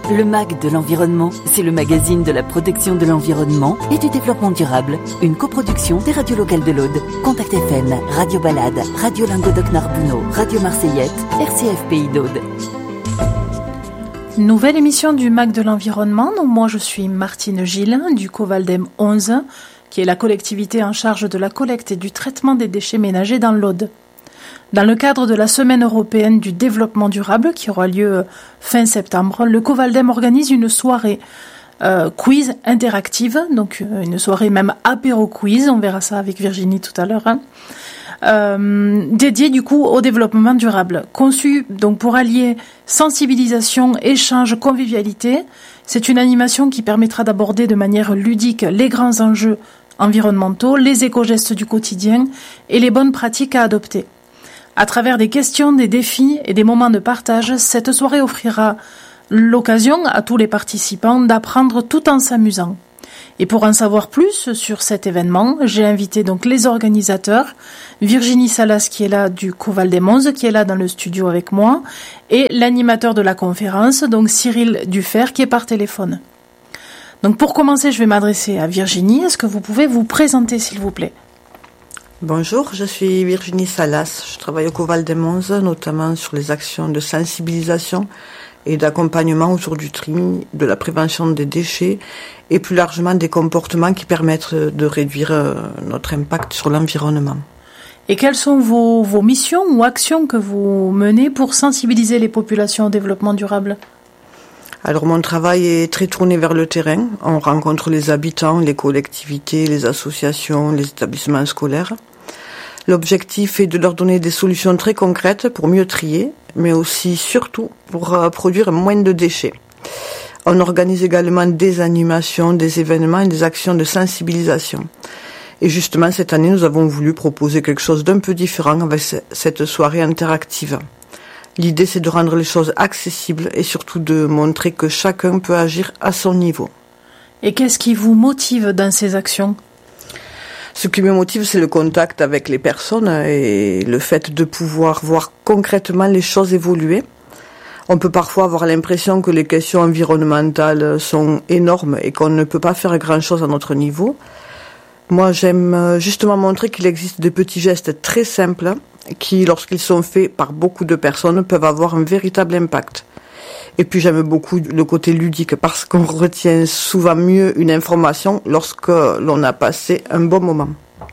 Le MAG de l'environnement, c'est le magazine de la protection de l'environnement et du développement durable. Une coproduction des radios locales de l'Aude. Contact FM, Radio Balade, Radio Languedoc-Narbonneau, Radio Marseillette, RCF Pays d'Aude. Nouvelle émission du MAG de l'environnement. Donc moi je suis Martine Gilles du Covaldem 11, qui est la collectivité en charge de la collecte et du traitement des déchets ménagers dans l'Aude. Dans le cadre de la Semaine européenne du développement durable qui aura lieu fin septembre, le Covaldem organise une soirée quiz interactive, donc une soirée même apéro quiz, on verra ça avec Virginie tout à l'heure, dédiée du coup au développement durable. Conçue donc pour allier sensibilisation, échange, convivialité, c'est une animation qui permettra d'aborder de manière ludique les grands enjeux environnementaux, les éco-gestes du quotidien et les bonnes pratiques à adopter. À travers des questions, des défis et des moments de partage, cette soirée offrira l'occasion à tous les participants d'apprendre tout en s'amusant. Et pour en savoir plus sur cet événement, j'ai invité donc les organisateurs, Virginie Salas qui est là du Covaldem 11, qui est là dans le studio avec moi, et l'animateur de la conférence, donc Cyril Dufer, qui est par téléphone. Donc pour commencer, je vais m'adresser à Virginie. Est-ce que vous pouvez vous présenter s'il vous plaît ? Bonjour, je suis Virginie Salas. Je travaille au Covaldem 11, notamment sur les actions de sensibilisation et d'accompagnement autour du tri, de la prévention des déchets et plus largement des comportements qui permettent de réduire notre impact sur l'environnement. Et quelles sont vos missions ou actions que vous menez pour sensibiliser les populations au développement durable ? Alors mon travail est très tourné vers le terrain. On rencontre les habitants, les collectivités, les associations, les établissements scolaires. L'objectif est de leur donner des solutions très concrètes pour mieux trier, mais aussi, surtout, pour produire moins de déchets. On organise également des animations, des événements et des actions de sensibilisation. Et justement, cette année, nous avons voulu proposer quelque chose d'un peu différent avec cette soirée interactive. L'idée, c'est de rendre les choses accessibles et surtout de montrer que chacun peut agir à son niveau. Et qu'est-ce qui vous motive dans ces actions ? Ce qui me motive, c'est le contact avec les personnes et le fait de pouvoir voir concrètement les choses évoluer. On peut parfois avoir l'impression que les questions environnementales sont énormes et qu'on ne peut pas faire grand-chose à notre niveau. Moi, j'aime justement montrer qu'il existe des petits gestes très simples qui, lorsqu'ils sont faits par beaucoup de personnes, peuvent avoir un véritable impact. Et puis j'aime beaucoup le côté ludique parce qu'on retient souvent mieux une information lorsque l'on a passé un bon moment.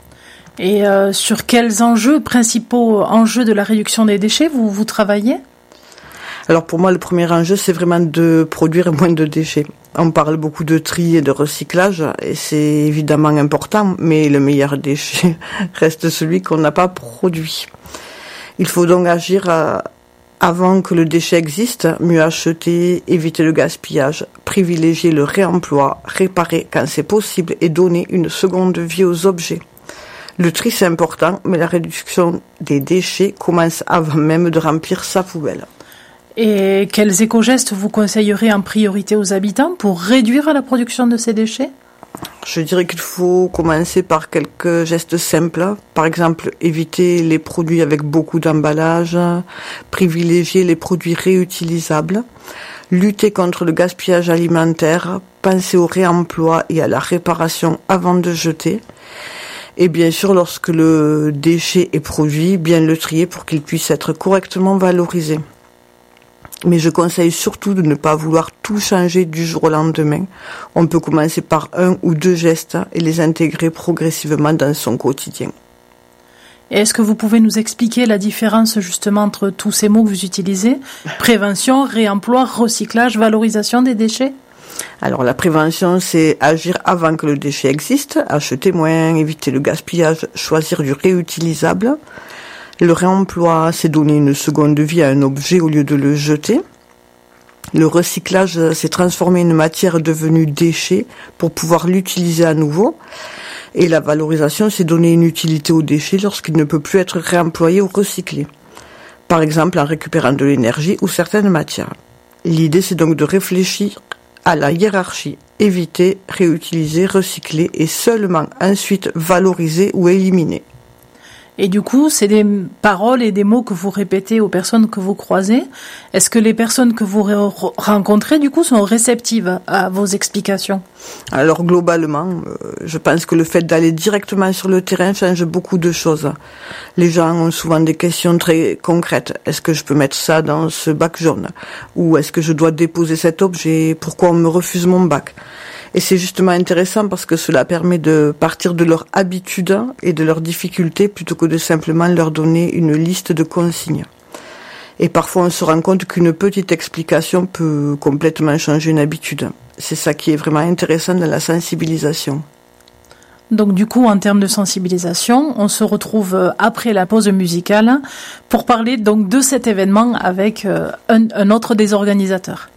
Et sur quels principaux enjeux de la réduction des déchets vous travaillez ? Alors pour moi, le premier enjeu, c'est vraiment de produire moins de déchets. On parle beaucoup de tri et de recyclage et c'est évidemment important, mais le meilleur déchet reste celui qu'on n'a pas produit. Il faut donc agir avant que le déchet existe, mieux acheter, éviter le gaspillage, privilégier le réemploi, réparer quand c'est possible et donner une seconde vie aux objets. Le tri c'est important, mais la réduction des déchets commence avant même de remplir sa poubelle. Et quels éco-gestes vous conseillerez en priorité aux habitants pour réduire la production de ces déchets ? Je dirais qu'il faut commencer par quelques gestes simples. Par exemple, éviter les produits avec beaucoup d'emballage, privilégier les produits réutilisables, lutter contre le gaspillage alimentaire, penser au réemploi et à la réparation avant de jeter. Et bien sûr, lorsque le déchet est produit, bien le trier pour qu'il puisse être correctement valorisé. Mais je conseille surtout de ne pas vouloir tout changer du jour au lendemain. On peut commencer par 1 ou 2 gestes et les intégrer progressivement dans son quotidien. Et est-ce que vous pouvez nous expliquer la différence justement entre tous ces mots que vous utilisez ? Prévention, réemploi, recyclage, valorisation des déchets ? Alors la prévention, c'est agir avant que le déchet existe, acheter moins, éviter le gaspillage, choisir du réutilisable. Le réemploi, c'est donner une seconde vie à un objet au lieu de le jeter. Le recyclage, c'est transformer une matière devenue déchet pour pouvoir l'utiliser à nouveau. Et la valorisation, c'est donner une utilité au déchet lorsqu'il ne peut plus être réemployé ou recyclé. Par exemple, en récupérant de l'énergie ou certaines matières. L'idée, c'est donc de réfléchir à la hiérarchie, éviter, réutiliser, recycler et seulement ensuite valoriser ou éliminer. Et du coup, c'est des paroles et des mots que vous répétez aux personnes que vous croisez. Est-ce que les personnes que vous rencontrez, du coup, sont réceptives à vos explications? Alors globalement, je pense que le fait d'aller directement sur le terrain change beaucoup de choses. Les gens ont souvent des questions très concrètes. Est-ce que je peux mettre ça dans ce bac jaune? Ou est-ce que je dois déposer cet objet? Pourquoi on me refuse mon bac? Et c'est justement intéressant parce que cela permet de partir de leur habitude et de leurs difficultés plutôt que de simplement leur donner une liste de consignes. Et parfois on se rend compte qu'une petite explication peut complètement changer une habitude. C'est ça qui est vraiment intéressant dans la sensibilisation. Donc du coup, en termes de sensibilisation, on se retrouve après la pause musicale pour parler donc de cet événement avec un autre des organisateurs.